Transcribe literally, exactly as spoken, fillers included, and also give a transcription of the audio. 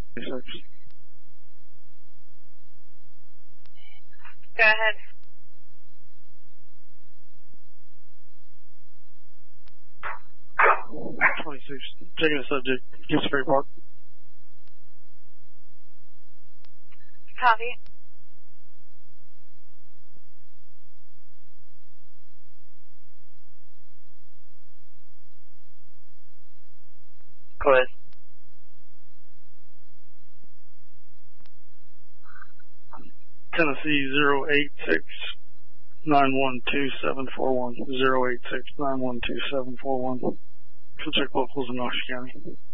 Go ahead. twenty-six, taking a subject, Gibson Park. Copy. Go ahead. Tennessee zero eight six nine one two seven four one zero eight six nine one two seven four one. Check locals in Orange County.